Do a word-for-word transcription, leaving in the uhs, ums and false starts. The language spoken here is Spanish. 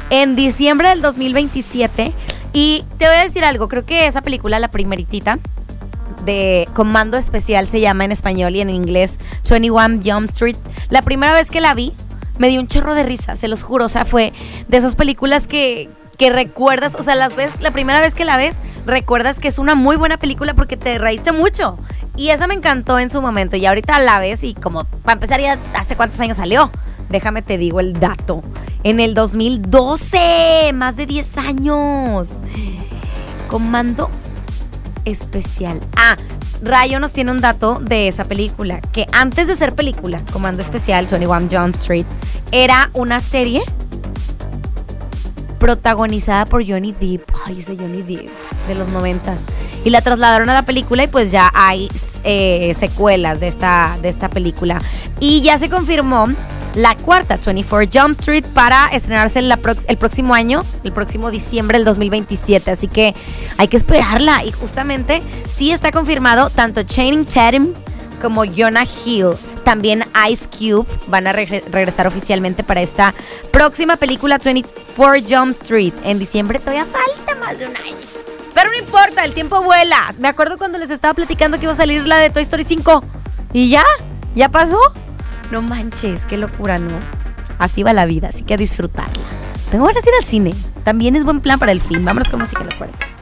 en diciembre del dos mil veintisiete. Y te voy a decir algo, creo que esa película, la primeritita, de Comando Especial se llama en español y en inglés veintiuno Jump Street. La primera vez que la vi, me dio un chorro de risa, se los juro. O sea, fue de esas películas que, que recuerdas, o sea, las ves, la primera vez que la ves, recuerdas que es una muy buena película porque te reíste mucho. Y esa me encantó en su momento. Y ahorita la ves y como, para empezar, ya hace cuántos años salió. Déjame te digo el dato. En el dos mil doce, más de diez años. Comando Especial. Ah, Rayo nos tiene un dato de esa película, que antes de ser película, Comando Especial, veintiuno Jump Street, era una serie protagonizada por Johnny Depp. Ay, ese Johnny Depp de los noventas. Y la trasladaron a la película y pues ya hay eh, secuelas de esta, de esta película. Y ya se confirmó la cuarta, veinticuatro Jump Street, para estrenarse la prox- el próximo año, el próximo diciembre del dos mil veintisiete. Así que hay que esperarla. Y justamente sí está confirmado, tanto Channing Tatum como Jonah Hill, también Ice Cube, van a re- regresar oficialmente para esta próxima película, veinticuatro Jump Street. En diciembre todavía falta más de un año. Pero no importa, el tiempo vuela. Me acuerdo cuando les estaba platicando que iba a salir la de Toy Story cinco. ¿Y ya? ¿Ya pasó? No manches, qué locura, ¿no? Así va la vida, así que a disfrutarla. Tengo ganas de ir al cine. También es buen plan para el fin. Vámonos con música en los cuarenta.